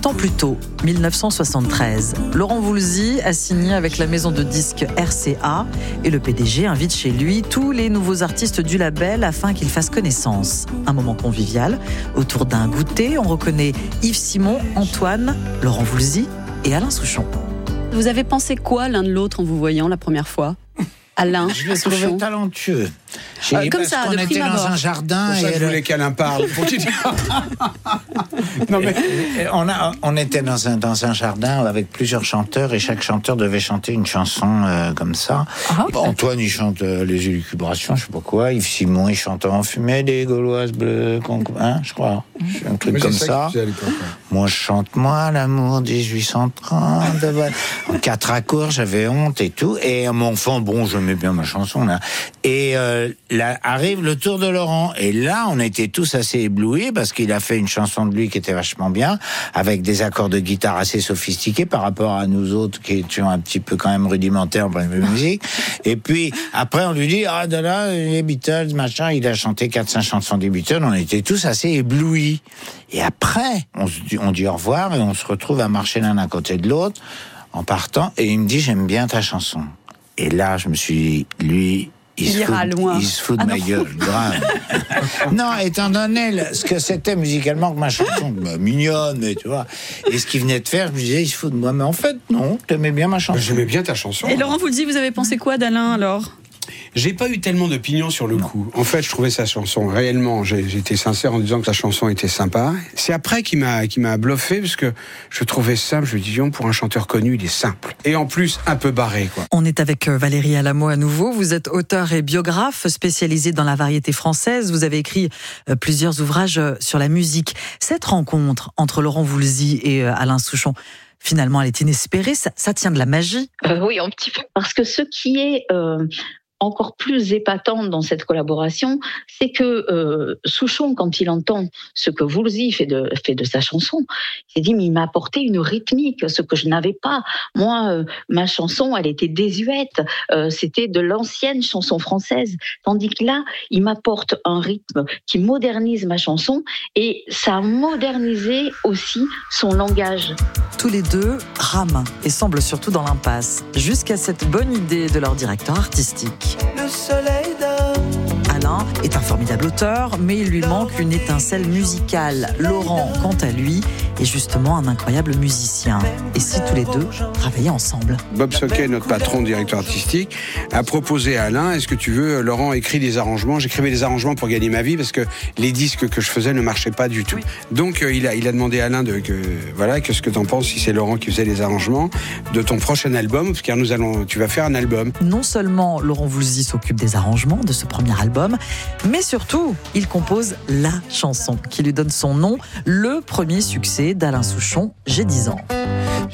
20 ans plus tôt, 1973, Laurent Voulzy a signé avec la maison de disques RCA et le PDG invite chez lui tous les nouveaux artistes du label afin qu'ils fassent connaissance. Un moment convivial, autour d'un goûter, on reconnaît Yves Simon, Antoine, Laurent Voulzy et Alain Souchon. Vous avez pensé quoi l'un de l'autre en vous voyant la première fois ? Alain Je l'ai trouvé talentueux. Comme ça, de prime abord. On était dans un jardin. C'est pour ça que je voulais qu'Alain parle. Non, mais on était dans un jardin avec plusieurs chanteurs et chaque chanteur devait chanter une chanson comme ça. Antoine, il chante les élucubrations, je sais pas quoi. Yves Simon, il chante En fumée des Gauloises bleues, je crois. Un truc comme ça. Moi, je chante l'amour 1830. En 4 accords, j'avais honte et tout. Et à mon fond, bon, j'aimais bien ma chanson là. Et là arrive le tour de Laurent. Et là, on était tous assez éblouis parce qu'il a fait une chanson de lui qui était vachement bien, avec des accords de guitare assez sophistiqués par rapport à nous autres qui étions un petit peu quand même rudimentaires en musique. Et puis, après, on lui dit, de là, les Beatles, machin. Il a chanté 4-5 chansons des Beatles. On était tous assez éblouis. Et après, on dit au revoir et on se retrouve à marcher l'un à côté de l'autre en partant. Et il me dit, j'aime bien ta chanson. Et là, je me suis dit, lui, il se fout de ma gueule, grave. Non, étant donné ce que c'était musicalement que ma chanson, mignonne, mais tu vois, et ce qu'il venait de faire, je me disais, il se fout de moi. Mais en fait, non, t'aimais bien ma chanson. J'aimais bien ta chanson. Et Laurent Voulzy, vous avez pensé quoi d'Alain alors ? J'ai pas eu tellement d'opinions sur le coup. En fait, je trouvais sa chanson réellement. J'étais sincère en disant que sa chanson était sympa. C'est après qui m'a bluffé parce que je trouvais simple. Je me dis, pour un chanteur connu, il est simple et en plus un peu barré, quoi. On est avec Valérie Alamo à nouveau. Vous êtes auteur et biographe spécialisé dans la variété française. Vous avez écrit plusieurs ouvrages sur la musique. Cette rencontre entre Laurent Voulzy et Alain Souchon, finalement, elle est inespérée. Ça tient de la magie. Oui, un petit peu. Parce que ce qui est encore plus épatant dans cette collaboration, c'est que Souchon, quand il entend ce que Voulzy fait de sa chanson, il s'est dit, mais il m'a apporté une rythmique, ce que je n'avais pas. Moi, ma chanson, elle était désuète, c'était de l'ancienne chanson française, tandis que là, il m'apporte un rythme qui modernise ma chanson, et ça a modernisé aussi son langage. Tous les deux rament et semblent surtout dans l'impasse, jusqu'à cette bonne idée de leur directeur artistique. Le soleil donne. Alain est un formidable auteur, mais il lui manque une étincelle musicale. Laurent, quant à lui, est justement un incroyable musicien. Et si tous les deux travaillaient ensemble ? Bob Soquet, notre patron, directeur artistique, a proposé à Alain, est-ce que tu veux, Laurent écrit des arrangements. J'écrivais des arrangements pour gagner ma vie parce que les disques que je faisais ne marchaient pas du tout. Donc il a demandé à Alain qu'est-ce que t'en penses si c'est Laurent qui faisait les arrangements de ton prochain album, car tu vas faire un album. Non seulement Laurent Voulzy s'occupe des arrangements de ce premier album, mais surtout, il compose la chanson qui lui donne son nom, le premier succès d'Alain Souchon, J'ai 10 ans.